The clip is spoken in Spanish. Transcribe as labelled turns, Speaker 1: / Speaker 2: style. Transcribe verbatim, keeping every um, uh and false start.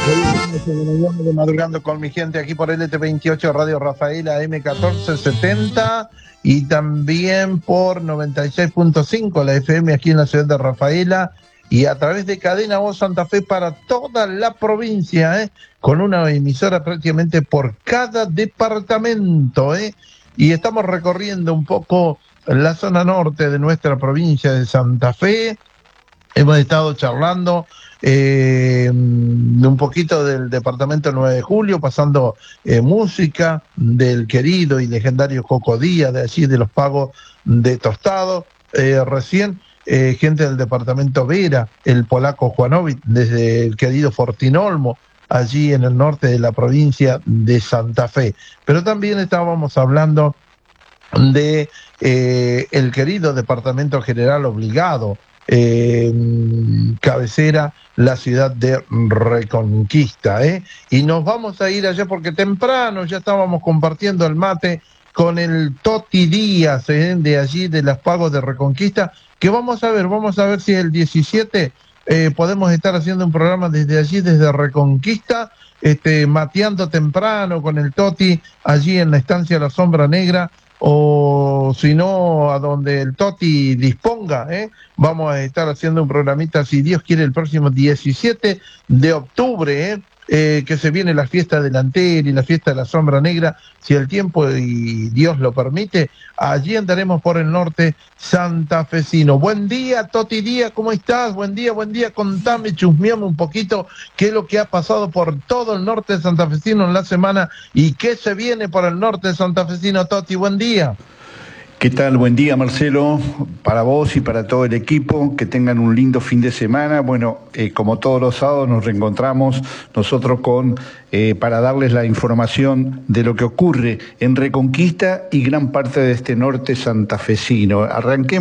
Speaker 1: Volvemos en la mañana de Madrugando con mi gente aquí por L T veintiocho Radio Rafaela M catorce setenta y también por noventa y seis punto cinco la F M aquí en la ciudad de Rafaela y a través de Cadena Voz Santa Fe para toda la provincia, ¿eh? Con una emisora prácticamente por cada departamento, ¿eh? Y estamos recorriendo un poco la zona norte de nuestra provincia de Santa Fe. Hemos estado charlando eh, un poquito del departamento nueve de julio, pasando eh, música del querido y legendario Coco Díaz, de allí de los Pagos de Tostado. Eh, recién eh, gente del departamento Vera, el polaco Juanovic, desde el querido Fortinolmo, allí en el norte de la provincia de Santa Fe. Pero también estábamos hablando de eh, el querido Departamento General Obligado, eh, cabecera, la ciudad de Reconquista, ¿eh? Y nos vamos a ir allá porque temprano ya estábamos compartiendo el mate con el Toti Díaz, ¿eh? De allí, de las Pagos de Reconquista, que vamos a ver, vamos a ver si el diecisiete eh, podemos estar haciendo un programa desde allí, desde Reconquista, este, mateando temprano con el Toti, allí en la estancia La Sombra Negra, o si no, a donde el Toti disponga, ¿eh? Vamos a estar haciendo un programita, si Dios quiere, el próximo diecisiete de octubre, ¿eh? Eh, que se viene la fiesta del Antel y la fiesta de la Sombra Negra, si el tiempo y Dios lo permite, allí andaremos por el norte santafesino. Buen día, Toti Díaz, ¿cómo estás? Buen día, buen día, contame, chusmeame un poquito qué es lo que ha pasado por todo el norte santafesino en la semana y qué se viene por el norte santafesino, Toti, buen día.
Speaker 2: ¿Qué tal? Buen día, Marcelo, para vos y para todo el equipo, que tengan un lindo fin de semana. Bueno, eh, como todos los sábados nos reencontramos nosotros con eh, para darles la información de lo que ocurre en Reconquista y gran parte de este norte santafesino. Arranquemos